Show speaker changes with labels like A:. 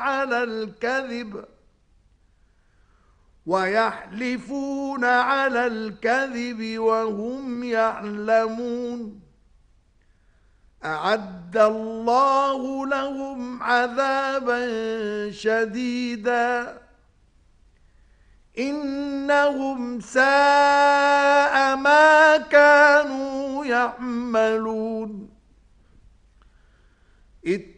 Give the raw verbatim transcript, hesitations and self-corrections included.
A: على الكذب ويحلفون على الكذب وهم يعلمون. أعد الله لهم عذابا شديدا إنهم ساء ما كانوا يعملون.